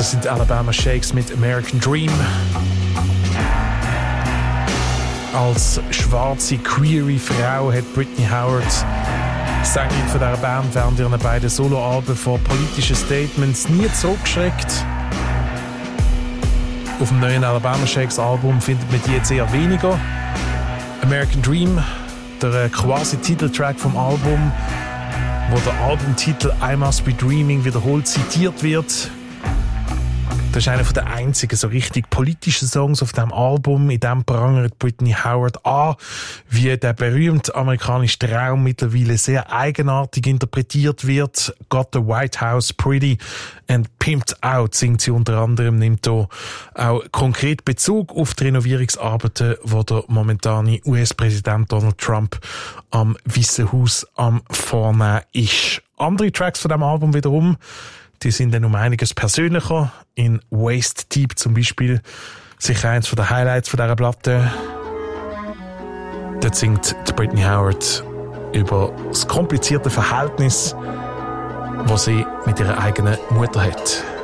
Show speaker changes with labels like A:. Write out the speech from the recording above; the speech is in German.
A: Das sind Alabama Shakes mit American Dream. Als schwarze, queere Frau hat Brittany Howard, Sängerin von dieser Band, während ihren beiden Soloalben vor politischen Statements nie zurückgeschreckt. Auf dem neuen Alabama Shakes Album findet man die jetzt eher weniger. American Dream, der quasi Titeltrack vom Album, wo der Albumtitel I Must Be Dreaming wiederholt zitiert wird. Das ist einer der einzigen so richtig politischen Songs auf diesem Album. In dem prangert Brittany Howard an, wie der berühmte amerikanische Traum mittlerweile sehr eigenartig interpretiert wird. Got the White House Pretty and Pimped Out, singt sie unter anderem, nimmt hier auch konkret Bezug auf die Renovierungsarbeiten, die der momentane US-Präsident Donald Trump am Weißen Haus am Vornehmen ist. Andere Tracks von diesem Album wiederum, die sind dann um einiges persönlicher. In Waist Deep zum Beispiel, sicher eins der Highlights von dieser Platte. Dort singt Brittany Howard über das komplizierte Verhältnis, das sie mit ihrer eigenen Mutter hat.